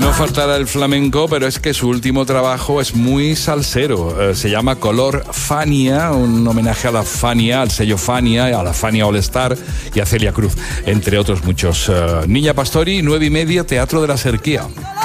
No faltará el flamenco, pero es que su último trabajo es muy salsero. Se llama Color Fania, un homenaje a la Fania, al sello Fania, a la Fania All Star y a Celia Cruz, entre otros muchos. Niña Pastori, 9:30, Teatro de la Serquía.